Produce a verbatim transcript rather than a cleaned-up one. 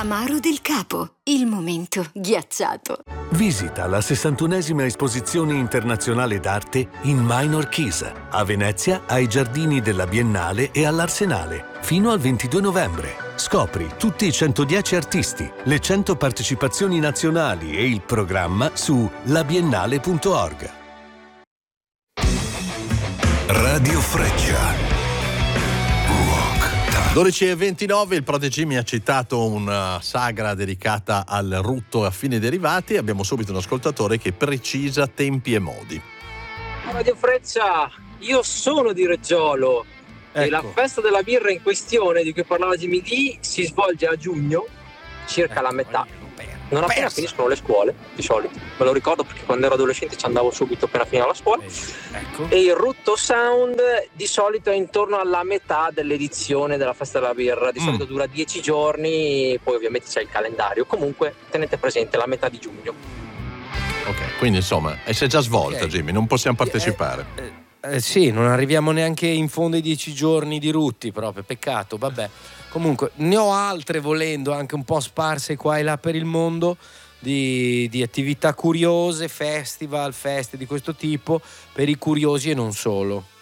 Amaro del Capo, il momento ghiacciato. Visita la sessantunesima esposizione internazionale d'arte in Minor Keys, a Venezia, ai giardini della Biennale e all'Arsenale, fino al ventidue novembre. Scopri tutti i centodieci artisti, le cento partecipazioni nazionali e il programma su labiennale punto org. Radio Freccia. dodici e ventinove, il Prodigy mi ha citato una sagra dedicata al rutto e affini derivati. Abbiamo subito un ascoltatore che precisa tempi e modi. Radio Freccia, io sono di Reggiolo, ecco. E la festa della birra in questione di cui parlava Jimmy D si svolge a giugno, circa ecco, la metà. Non appena finiscono le scuole, di solito. Me lo ricordo perché quando ero adolescente ci andavo subito appena finita la scuola. Ecco. E il Rutto Sound di solito è intorno alla metà dell'edizione della festa della birra. Di mm. solito dura dieci giorni, poi ovviamente c'è il calendario. Comunque tenete presente la metà di giugno. Ok, quindi insomma, e si è già svolta, okay. Jimmy, non possiamo partecipare. Eh, eh, eh, sì, non arriviamo neanche in fondo ai dieci giorni di Rutti, proprio, peccato, vabbè. Comunque ne ho altre, volendo, anche un po' sparse qua e là per il mondo, di, di attività curiose, festival, feste di questo tipo, per i curiosi e non solo.